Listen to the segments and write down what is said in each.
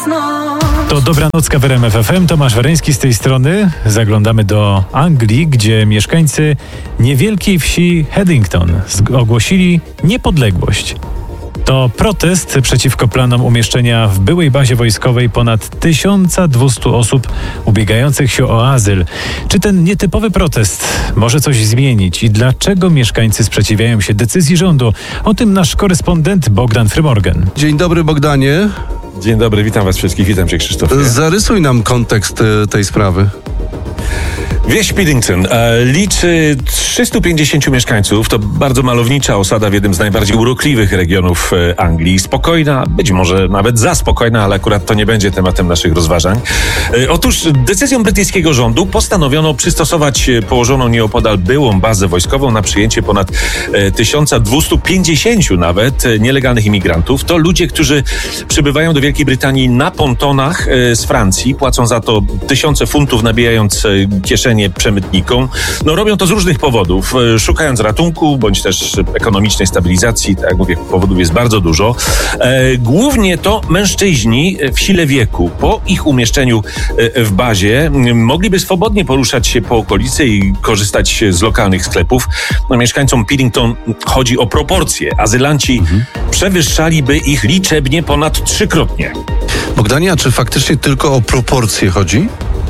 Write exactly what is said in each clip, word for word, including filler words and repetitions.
To Dobranocka w R M F F M. Tomasz Wereński z tej strony. Zaglądamy do Anglii, gdzie mieszkańcy niewielkiej wsi Headington ogłosili niepodległość. To protest przeciwko planom umieszczenia w byłej bazie wojskowej ponad tysiąc dwieście osób ubiegających się o azyl. Czy ten nietypowy protest może coś zmienić i dlaczego mieszkańcy sprzeciwiają się decyzji rządu? O tym nasz korespondent Bogdan Frymorgan. Dzień dobry, Bogdanie. Dzień dobry, witam was wszystkich, witam cię, Krzysztofie. Zarysuj nam kontekst e, tej sprawy. Wieś Paddington e, liczy trzystu pięćdziesięciu mieszkańców. To bardzo malownicza osada w jednym z najbardziej urokliwych regionów e, Anglii. Spokojna, być może nawet za spokojna, ale akurat to nie będzie tematem naszych rozważań. E, otóż decyzją brytyjskiego rządu postanowiono przystosować położoną nieopodal byłą bazę wojskową na przyjęcie ponad e, tysiąc dwieście pięćdziesięciu nawet e, nielegalnych imigrantów. To ludzie, którzy przybywają do Wielkiej Brytanii na pontonach e, z Francji, płacą za to tysiące funtów, nabijając e, kieszenie przemytnikom. No robią to z różnych powodów, szukając ratunku, bądź też ekonomicznej stabilizacji. Tak jak mówię, powodów jest bardzo dużo. E, głównie to mężczyźni w sile wieku. Po ich umieszczeniu w bazie mogliby swobodnie poruszać się po okolicy i korzystać z lokalnych sklepów. No, mieszkańcom Paddington chodzi o proporcje. Azylanci mhm. przewyższaliby ich liczebnie ponad trzykrotnie. Bogdanie, a czy faktycznie tylko o proporcje chodzi?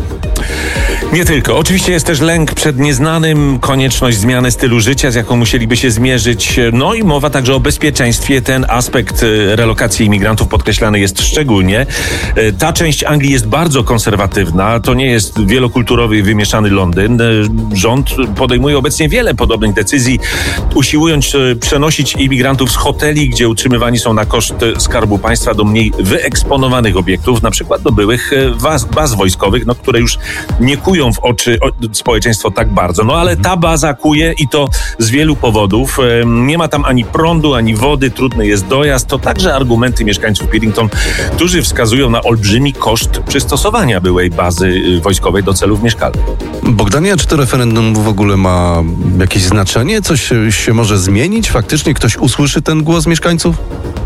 Nie tylko. Oczywiście jest też lęk przed nieznanym, konieczność zmiany stylu życia, z jaką musieliby się zmierzyć. No i mowa także o bezpieczeństwie. Ten aspekt relokacji imigrantów podkreślany jest szczególnie. Ta część Anglii jest bardzo konserwatywna. To nie jest wielokulturowy i wymieszany Londyn. Rząd podejmuje obecnie wiele podobnych decyzji, usiłując przenosić imigrantów z hoteli, gdzie utrzymywani są na koszt Skarbu Państwa, do mniej wyeksponowanych obiektów, na przykład do byłych baz, baz wojskowych, no, które już nie kują w oczy społeczeństwo tak bardzo. No ale ta baza kuje i to z wielu powodów. Nie ma tam ani prądu, ani wody, trudny jest dojazd. To także argumenty mieszkańców Paddington, którzy wskazują na olbrzymi koszt przystosowania byłej bazy wojskowej do celów mieszkalnych. Bogdanie, a czy to referendum w ogóle ma jakieś znaczenie? Coś się może zmienić? Faktycznie ktoś usłyszy ten głos mieszkańców?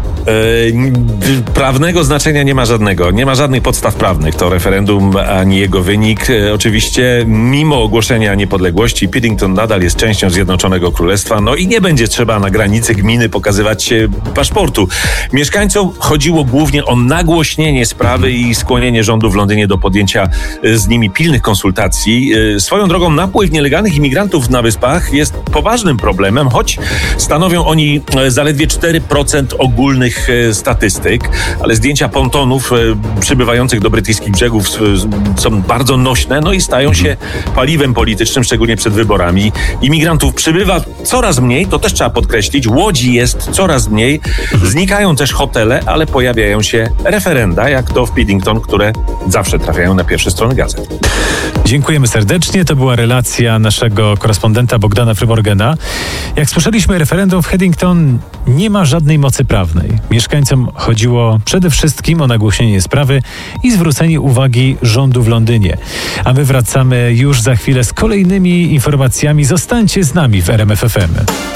Prawnego znaczenia nie ma żadnego. Nie ma żadnych podstaw prawnych. To referendum, ani jego wynik. Oczywiście, mimo ogłoszenia niepodległości, Paddington nadal jest częścią Zjednoczonego Królestwa. No i nie będzie trzeba na granicy gminy pokazywać paszportu. Mieszkańcom chodziło głównie o nagłośnienie sprawy i skłonienie rządu w Londynie do podjęcia z nimi pilnych konsultacji. Swoją drogą, napływ nielegalnych imigrantów na wyspach jest poważnym problemem, choć stanowią oni zaledwie cztery procent ogólnych statystyk, ale zdjęcia pontonów e, przybywających do brytyjskich brzegów e, są bardzo nośne, no i stają się paliwem politycznym, szczególnie przed wyborami. Imigrantów przybywa coraz mniej, to też trzeba podkreślić, łodzi jest coraz mniej, znikają też hotele, ale pojawiają się referenda, jak to w Paddington, które zawsze trafiają na pierwsze strony gazet. Dziękujemy serdecznie. To była relacja naszego korespondenta Bogdana Frymorgana. Jak słyszeliśmy, referendum w Headington nie ma żadnej mocy prawnej. Mieszkańcom chodziło przede wszystkim o nagłośnienie sprawy i zwrócenie uwagi rządu w Londynie. A my wracamy już za chwilę z kolejnymi informacjami. Zostańcie z nami w R M F F M.